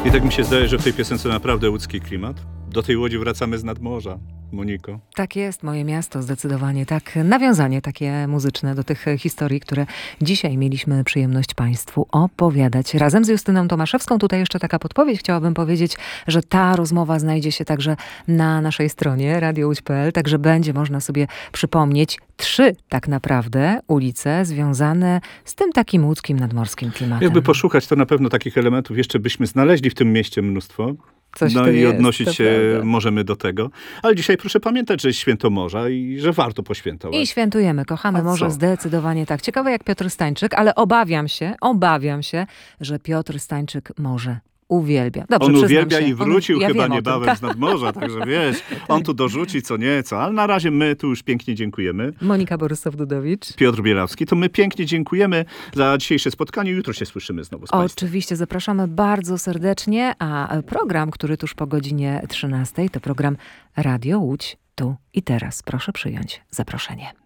I tak mi się zdaje, że w tej piosence naprawdę łódzki klimat. Do tej Łodzi wracamy z nadmorza, Moniko. Tak jest, moje miasto, zdecydowanie. Tak, nawiązanie takie muzyczne do tych historii, które dzisiaj mieliśmy przyjemność Państwu opowiadać. Razem z Justyną Tomaszewską, tutaj jeszcze taka podpowiedź, chciałabym powiedzieć, że ta rozmowa znajdzie się także na naszej stronie radiołódź.pl, także będzie można sobie przypomnieć 3 tak naprawdę ulice związane z tym takim łódzkim nadmorskim klimatem. Jakby poszukać, to na pewno takich elementów jeszcze byśmy znaleźli w tym mieście mnóstwo. Coś no tu i jest, odnosić to się prawda. możemy do tego. Ale dzisiaj proszę pamiętać, że jest święto morza i że warto poświętować. I świętujemy, kochamy A morze, co? zdecydowanie tak. Ciekawe jak Piotr Stańczyk, ale obawiam się, że Piotr Stańczyk morze uwielbia. Dobrze, On przyznam uwielbia się. i wrócił Ja chyba wiem o tym. niebawem z nadmorza, także wiesz, on tu dorzuci co nieco, ale na razie my tu już pięknie dziękujemy. Monika Borysław-Dudowicz. Piotr Bielawski, to my pięknie dziękujemy za dzisiejsze spotkanie. Jutro się słyszymy znowu z Państwem. Oczywiście, zapraszamy bardzo serdecznie, a program, który tuż po godzinie 13, to program Radio Łódź tu i teraz. Proszę przyjąć zaproszenie.